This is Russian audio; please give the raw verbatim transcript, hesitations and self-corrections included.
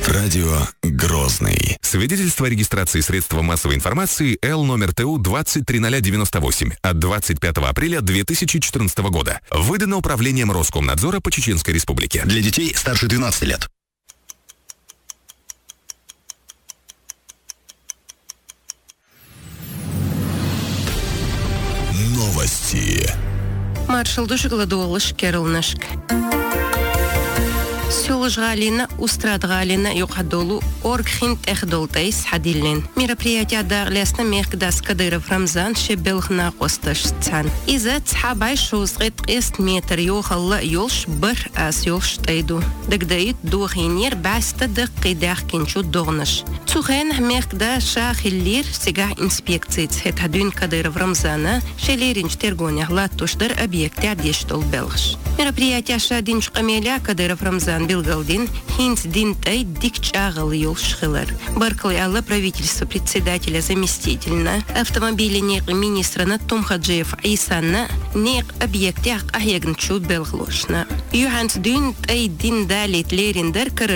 Радио Грозный. Свидетельство о регистрации средства массовой информации Л номер ТУ двадцать три ноль девяносто восемь от двадцать пятого апреля две тысячи четырнадцатого года. Выдано Управлением Роскомнадзора по Чеченской Республике. Для детей старше двенадцати лет. Новости. Маршал Душгладуолыш Керылнышк. Сёлыш Галина, Устрад Галина, Юхадолу, Оргхинт Эхдолтейс, Хадиллин. Мероприятие Даглесна Мехкдас Кадыров Рамзан, Шебелхна Косташцан. Иза Цхабай Шузгет Эст Метр Йохалла Йолш Бар Ас Йолш Тайду. Дагдает Духинер Баста Дакидах Кинчу Догнаш. Цухен Мехкда Шахиллир Сега инспекции Цхетадюн Кадыров Рамзана, Шелеринч Тергоня Латушдар объект Адештол Белгш. Мероприятие Шадинч Камеля Кадыров Рамзан Билгалдин, Хинц Динтай, Дикчагал Йолшхилер. Барклай Алла правительство председателя заместительно, автомобили нек министра Натум Хаджиев Исанна, нек объекте Ахягнчу Белглошна. Юханс Дин Тай Дин Далит Лерендер